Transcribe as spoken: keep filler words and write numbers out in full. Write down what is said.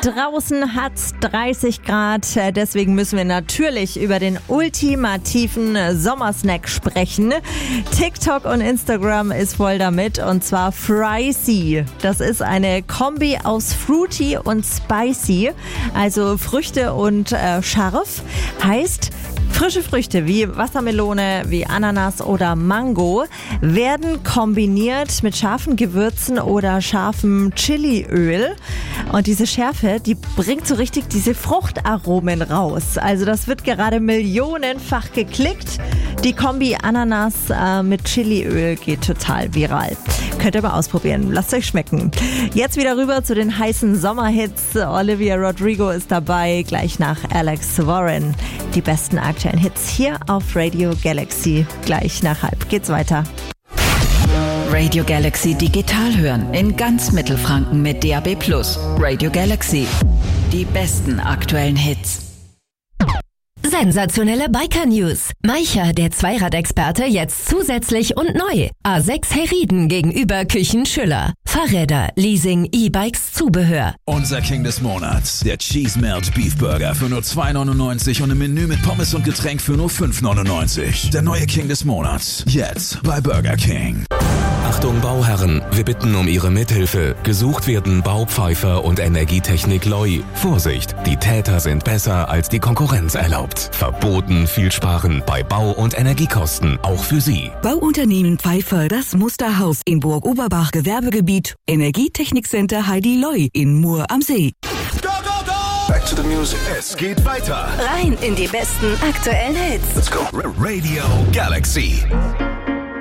Draußen hat's dreißig Grad, deswegen müssen wir natürlich über den ultimativen Sommersnack sprechen. TikTok und Instagram ist voll damit, und zwar Frycy. Das ist eine Kombi aus Fruity und Spicy, also Früchte und äh, scharf. Heißt, frische Früchte wie Wassermelone, wie Ananas oder Mango werden kombiniert mit scharfen Gewürzen oder scharfem Chiliöl. Und diese Schärfe, die bringt so richtig diese Fruchtaromen raus. Also das wird gerade millionenfach geklickt. Die Kombi Ananas äh, mit Chiliöl geht total viral. Könnt ihr mal ausprobieren. Lasst euch schmecken. Jetzt wieder rüber zu den heißen Sommerhits. Olivia Rodrigo ist dabei, gleich nach Alex Warren. Die besten aktuellen Hits hier auf Radio Galaxy. Gleich nach halb geht's weiter. Radio Galaxy digital hören in ganz Mittelfranken mit D A B plus. Radio Galaxy. Die besten aktuellen Hits. Sensationelle Biker-News. Maicher, der Zweiradexperte, jetzt zusätzlich und neu. A sechs Heriden gegenüber Küchen Schüller. Fahrräder, Leasing, E-Bikes, Zubehör. Unser King des Monats, der Cheese Melt Beef Burger für nur zwei neunundneunzig und ein Menü mit Pommes und Getränk für nur fünf neunundneunzig. Der neue King des Monats, jetzt bei Burger King. Achtung Bauherren, wir bitten um Ihre Mithilfe. Gesucht werden Baupfeifer und Energietechnik Loi. Vorsicht, die Täter sind besser als die Konkurrenz erlaubt. Verboten viel sparen bei Bau- und Energiekosten, auch für Sie. Bauunternehmen Pfeiffer, das Musterhaus in Burg-Oberbach Gewerbegebiet. Energietechnikcenter Heidi Loi in Mur am See. Go, go, go! Back to the music. Es geht weiter. Rein in die besten aktuellen Hits. Let's go. Radio Galaxy.